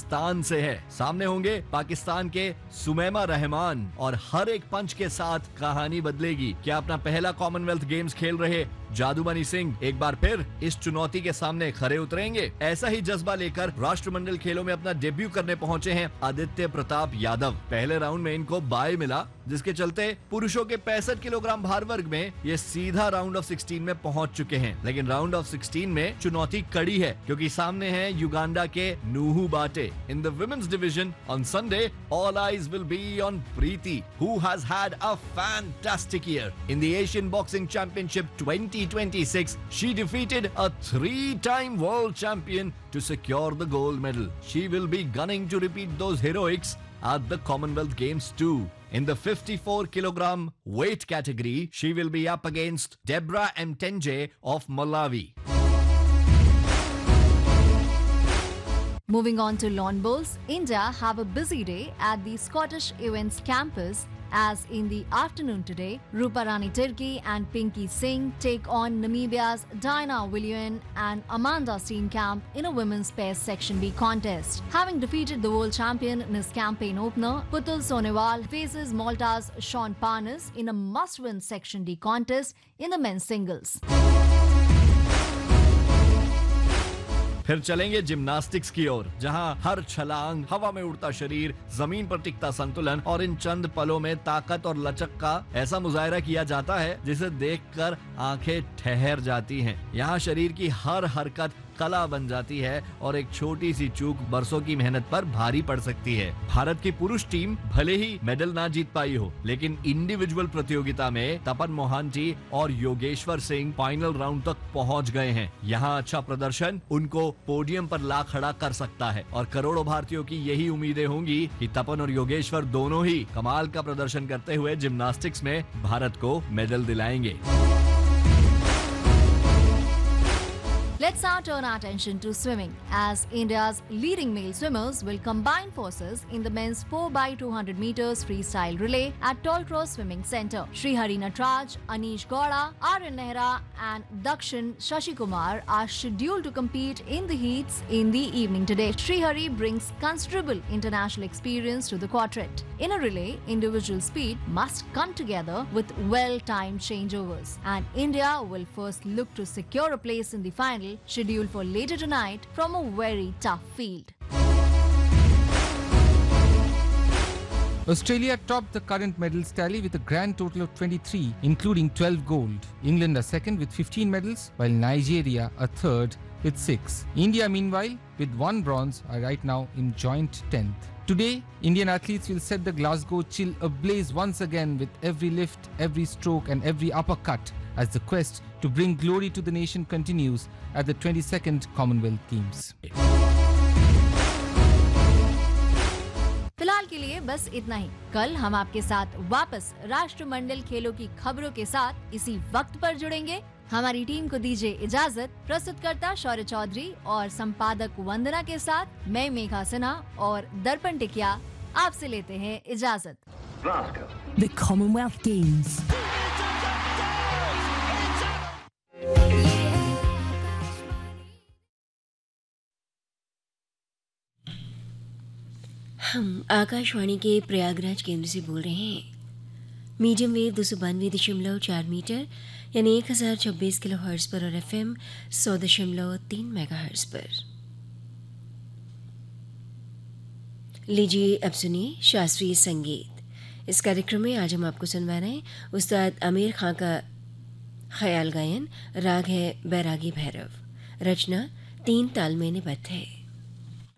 पाकिस्तान से है। सामने होंगे पाकिस्तान के सुमैमा रहमान और हर एक पंच के साथ कहानी बदलेगी। क्या अपना पहला कॉमनवेल्थ गेम्स खेल रहे जादूमणि सिंह एक बार फिर इस चुनौती के सामने खरे उतरेंगे? ऐसा ही जज्बा लेकर राष्ट्रमंडल खेलों में अपना डेब्यू करने पहुंचे हैं आदित्य प्रताप यादव। पहले राउंड में इनको बाय मिला, जिसके चलते पुरुषों के 65 किलोग्राम भार वर्ग में ये सीधा राउंड ऑफ 16 में पहुंच चुके हैं। लेकिन राउंड ऑफ 16 में चुनौती कड़ी है, क्योंकि सामने है युगांडा के नूहू बाटे। In the women's division on Sunday all eyes will be on Preeti, who has had a fantastic year in the Asian boxing championship 2026. She defeated a 3-time world champion to secure the gold medal. She will be gunning to repeat those heroics at the Commonwealth Games too. In the 54 kilogram weight category, she will be up against Deborah Mtenje of Malawi. Moving on to lawn bowls, India have a busy day at the Scottish Events campus, as in the afternoon today, Ruparani Tirki and Pinky Singh take on Namibia's Dinah Willian and Amanda Steenkamp in a women's pairs Section B contest. Having defeated the world champion in his campaign opener, Putul Sonewal faces Malta's Sean Parnas in a must-win Section D contest in the men's singles. फिर चलेंगे gymnastics की ओर, जहां हर छलांग, हवा में उड़ता शरीर, जमीन पर टिकता संतुलन और इन चंद पलों में ताकत और लचक का ऐसा मुजाहरा किया जाता है जिसे देखकर आंखें ठहर जाती हैं। यहाँ शरीर की हर हरकत कला बन जाती है और एक छोटी सी चूक बरसों की मेहनत पर भारी पड़ सकती है। भारत की पुरुष टीम भले ही मेडल ना जीत पाई हो, लेकिन इंडिविजुअल प्रतियोगिता में तपन मोहांटी और योगेश्वर सिंह फाइनल राउंड तक पहुंच गए हैं। यहाँ अच्छा प्रदर्शन उनको पोडियम पर ला खड़ा कर सकता है और करोड़ों भारतीयों की यही उम्मीदें होंगी कि तपन और योगेश्वर दोनों ही कमाल का प्रदर्शन करते हुए जिम्नास्टिक्स में भारत को मेडल दिलाएंगे। Let's now turn our attention to swimming, as India's leading male swimmers will combine forces in the men's 4x200 meters freestyle relay at Tollcross Swimming Centre. Srihari Natraj, Anish Gowda, Aryan Nehra and Dakshin Shashikumar are scheduled to compete in the heats in the evening today. Srihari brings considerable international experience to the quartet. In a relay, individual speed must come together with well-timed changeovers, and India will first look to secure a place in the final, scheduled for later tonight from a very tough field. Australia topped the current medals tally with a grand total of 23, including 12 gold. England are second with 15 medals, while Nigeria are third with 6. India, meanwhile, with 1 bronze, are right now in joint 10th. Today, Indian athletes will set the Glasgow chill ablaze once again with every lift, every stroke and every uppercut, as the quest to bring glory to the nation continues at the 22nd Commonwealth Games. फिलहाल के लिए बस इतना ही। कल हम आपके साथ वापस राष्ट्रमंडल खेलों की खबरों के साथ इसी वक्त पर जुड़ेंगे। हमारी टीम को दीजिए इजाजत। प्रस्तुतकर्ता शौर्य चौधरी और संपादक वंदना के साथ मैं मेघा सिन्हा और दर्पण टिकिया आपसे लेते हैं इजाजत। The Commonwealth Games. हम आकाशवाणी के प्रयागराज केंद्र से बोल रहे हैं। मीडियम वेव 292.4 मीटर यानी 1026 किलो हर्ट्ज पर और FM 100.3 मेगाहर्ट्ज पर। लीजिए अब सुनिए शास्त्रीय संगीत। इस कार्यक्रम में आज हम आपको सुनवा रहे हैं उस्ताद आमिर खां का ख्याल गायन। राग है बैरागी भैरव। रचना 3 ताल में निबद्ध है।